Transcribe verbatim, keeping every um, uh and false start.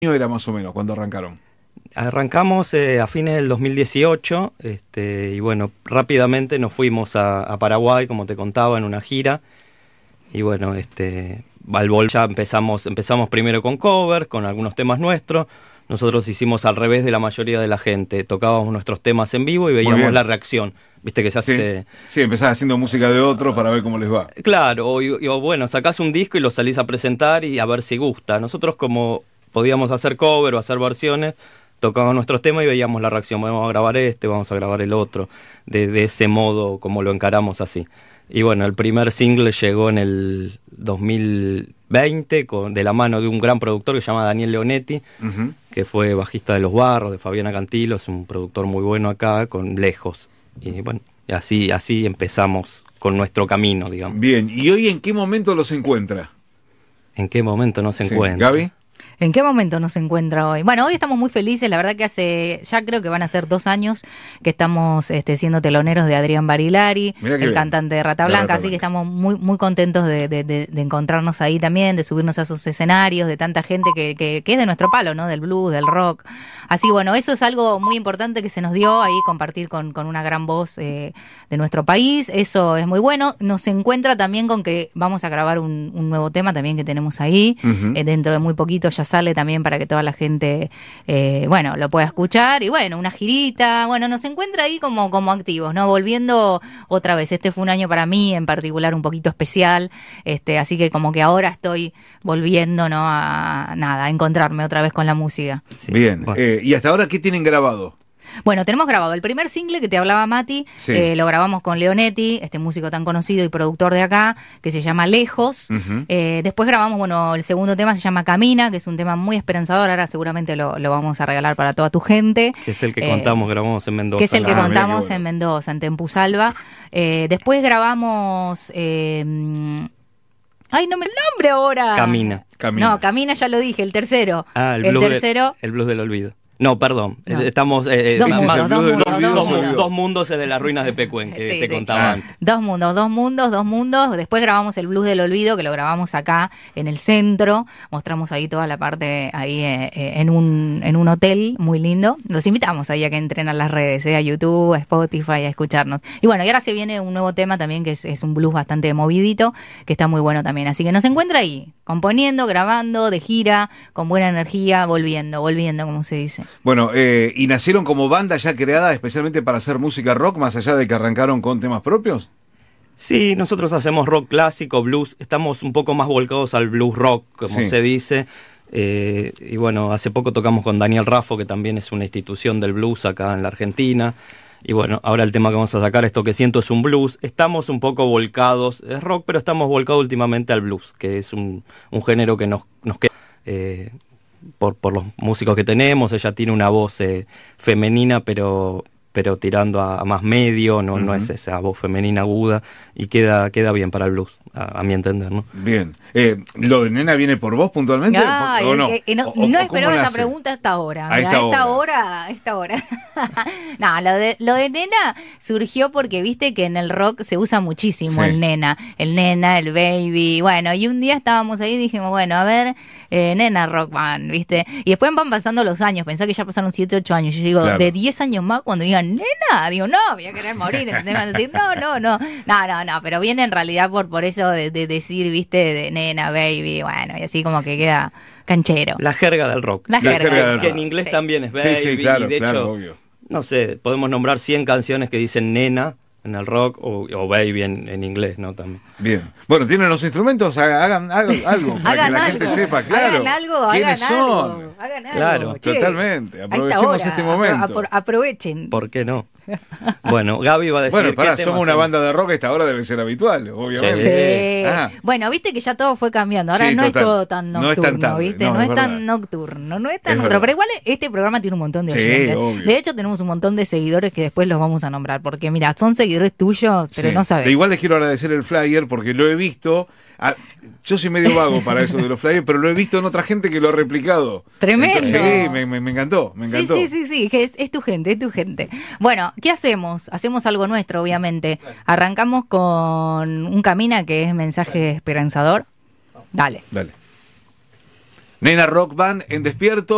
año era más o menos cuando arrancaron? Arrancamos eh, a fines del dos mil dieciocho este, y bueno, rápidamente nos fuimos a, a Paraguay, como te contaba, en una gira. Y bueno, este, al vol ya empezamos, empezamos primero con covers, con algunos temas nuestros. Nosotros hicimos al revés de la mayoría de la gente. Tocábamos nuestros temas en vivo y veíamos la reacción. Viste que se hace... Sí, sí, empezás haciendo música de otros para ver cómo les va. Claro, o, o bueno, sacás un disco y lo salís a presentar y a ver si gusta. Nosotros, como podíamos hacer cover o hacer versiones, tocábamos nuestros temas y veíamos la reacción. Vamos a grabar este, vamos a grabar el otro. De, de ese modo, como lo encaramos así. Y bueno, el primer single llegó en el dos mil veinte con, de la mano de un gran productor que se llama Daniel Leonetti, uh-huh. que fue bajista de Los Barros, de Fabiana Cantilo, es un productor muy bueno acá, con Lejos. Y bueno, así, así empezamos con nuestro camino, digamos. Bien, ¿y hoy en qué momento los encuentra? ¿En qué momento nos sí. encuentra? ¿Gaby? ¿En qué momento nos encuentra hoy? Bueno, hoy estamos muy felices, la verdad que hace, ya creo que van a ser dos años que estamos este, siendo teloneros de Adrián Barilari, el bien. cantante de Rata Blanca, de Rata así Blanca. Que estamos muy muy contentos de, de, de, de encontrarnos ahí también, de subirnos a esos escenarios, de tanta gente que, que, que es de nuestro palo, ¿no? Del blues, del rock. Así, bueno, eso es algo muy importante que se nos dio ahí, compartir con, con una gran voz eh, de nuestro país, eso es muy bueno. Nos encuentra también con que vamos a grabar un, un nuevo tema también que tenemos ahí, uh-huh. eh, dentro de muy poquito ya sale también para que toda la gente, eh, bueno, lo pueda escuchar. Y bueno, una girita, bueno, nos encuentra ahí como, como activos, ¿no? Volviendo otra vez. Este fue un año para mí en particular un poquito especial, este, así que como que ahora estoy volviendo, ¿no? A nada, a encontrarme otra vez con la música. Sí. Bien, bueno. eh, ¿y hasta ahora qué tienen grabado? Bueno, tenemos grabado el primer single que te hablaba Mati, sí. eh, lo grabamos con Leonetti, este músico tan conocido y productor de acá, que se llama Lejos. Uh-huh. Eh, después grabamos, bueno, el segundo tema se llama Camina, que es un tema muy esperanzador, ahora seguramente lo, lo vamos a regalar para toda tu gente. Que es el que eh, contamos, grabamos en Mendoza. Que es el que ah, contamos bueno. en Mendoza, en Tempusalva. Eh, después grabamos... Eh, Ay, no me el nombre ahora. Camina. Camina. No, Camina ya lo dije, el tercero. Ah, el, el blues tercero. De, el blues del olvido. No, perdón, no. Estamos... Eh, dos, más, mundos, más, dos, mundos, dos, dos, dos, mundos. dos mundos de las ruinas de Pecuén, que sí, te sí. contaba ah. antes. Dos mundos, dos mundos, dos mundos. Después grabamos el Blues del Olvido, que lo grabamos acá en el centro. Mostramos ahí toda la parte, ahí eh, eh, en un en un hotel muy lindo. Los invitamos ahí a que entren a las redes, eh, a YouTube, a Spotify, a escucharnos. Y bueno, y ahora se viene un nuevo tema también, que es, es un blues bastante movidito, que está muy bueno también. Así que nos encuentra ahí, componiendo, grabando, de gira, con buena energía, volviendo, volviendo, como se dice. Bueno, eh... ¿y nacieron como banda ya creada especialmente para hacer música rock, más allá de que arrancaron con temas propios? Sí, nosotros hacemos rock clásico, blues, estamos un poco más volcados al blues rock, como sí. se dice. Eh, y bueno, hace poco tocamos con Daniel Raffo, que también es una institución del blues acá en la Argentina. Y bueno, ahora el tema que vamos a sacar, Esto que siento, es un blues. Estamos un poco volcados, es rock, pero estamos volcados últimamente al blues, que es un, un género que nos, nos queda... Eh, Por, por los músicos que tenemos. Ella tiene una voz eh, femenina, pero pero tirando a, a más medio, no, uh-huh. no es esa voz femenina aguda, y queda queda bien para el blues, a, a mi entender, ¿no? Bien. Eh, ¿Lo de Nena viene por vos puntualmente? Ay, ¿O no? Que, que no, o, no o, esperaba esa pregunta a esta hora. A esta, a esta hora. hora. A esta hora. No, lo de, lo de Nena surgió porque viste que en el rock se usa muchísimo sí. el nena. El nena, el baby. Bueno, y un día estábamos ahí y dijimos, bueno, a ver, eh, Nena Rock Band, ¿viste? Y después van pasando los años. Pensá que ya pasaron siete, ocho años. Yo digo, claro. de diez años más, cuando digan Nena, digo, no, voy a querer morir. Me van a decir, no, no, no. No, no, no. Pero viene en realidad por, por eso de, de decir, viste, de nena, baby, bueno, y así como que queda canchero. La jerga del rock. La, La jerga, jerga del que rock. en inglés sí. también es baby. Sí, sí, claro, y de claro, hecho, obvio. No sé, podemos nombrar cien canciones que dicen nena en el rock o, o baby en, en inglés, ¿no? También. Bien. Bueno, ¿tienen los instrumentos? Hagan, hagan algo para hagan que la algo, gente sepa, claro. Hagan algo, ¿Quiénes hagan son? algo. Hagan algo. Claro, che, totalmente. Aprovechemos este momento. Apro- aprovechen. ¿Por qué no? Bueno, Gaby va a decir. Bueno, pará, somos una son? banda de rock, a esta hora debe ser habitual, obviamente. Sí. Ah. Bueno, viste que ya todo fue cambiando. Ahora Sí, no total. es todo tan nocturno, No es tan tarde, ¿viste? no, No, es es tan verdad. nocturno, no es tan Es nocturno. verdad. Pero igual este programa tiene un montón de Sí, oyentes. obvio. De hecho, tenemos un montón de seguidores que después los vamos a nombrar. Porque, mira, son seguidores tuyos, pero Sí. no sabes. De igual les quiero agradecer el flyer porque lo he visto. Ah, yo soy medio vago para eso de los flyers, pero lo he visto en otra gente que lo ha replicado. Tremendo. Entonces, sí, me, me, me encantó, me encantó. Sí, sí, sí, sí, que es, es tu gente, es tu gente. Bueno, ¿qué hacemos? Hacemos algo nuestro, obviamente. Arrancamos con un Camina, que es mensaje esperanzador. Dale. Dale. Nena Rock Band en Despierto.